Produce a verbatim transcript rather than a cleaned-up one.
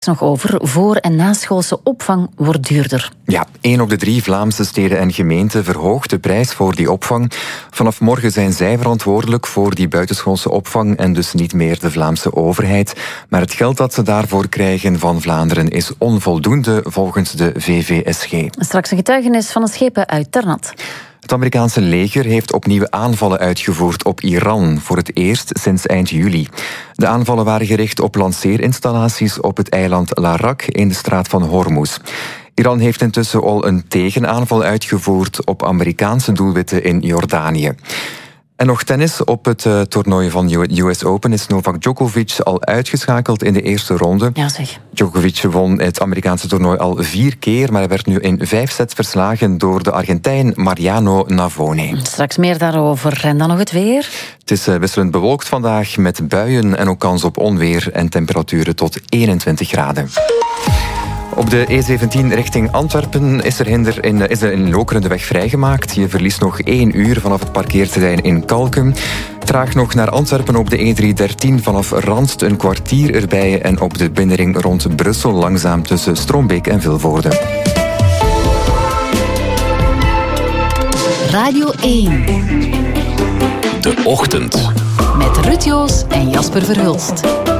nog over. Voor- en naschoolse opvang wordt duurder. Ja, één op de drie Vlaamse steden en gemeenten verhoogt de prijs voor die opvang. Vanaf morgen zijn zij verantwoordelijk voor die buitenschoolse opvang en dus niet meer de Vlaamse overheid. Maar het geld dat ze daarvoor krijgen van Vlaanderen is onvoldoende volgens de V V S G. Straks een getuigenis van een schepen uit Ternat. Het Amerikaanse leger heeft opnieuw aanvallen uitgevoerd op Iran, voor het eerst sinds eind juli. De aanvallen waren gericht op lanceerinstallaties op het eiland Larak in de straat van Hormuz. Iran heeft intussen al een tegenaanval uitgevoerd op Amerikaanse doelwitten in Jordanië. En nog tennis. Op het uh, toernooi van U S Open is Novak Djokovic al uitgeschakeld in de eerste ronde. Ja, zeg. Djokovic won het Amerikaanse toernooi al vier keer, maar hij werd nu in vijf sets verslagen door de Argentijn Mariano Navone. Straks meer daarover. En dan nog het weer. Het is uh, wisselend bewolkt vandaag met buien en ook kans op onweer en temperaturen tot eenentwintig graden. Op de E zeventien richting Antwerpen is er, hinder in, is er in Lokeren de weg vrijgemaakt. Je verliest nog één uur vanaf het parkeerterrein in Kalkum. Traag nog naar Antwerpen op de E driehonderddertien vanaf Randst een kwartier erbij. En op de binnenring rond Brussel langzaam tussen Strombeek en Vilvoorde. Radio één. De Ochtend. Met Ruud Joos en Jasper Verhulst.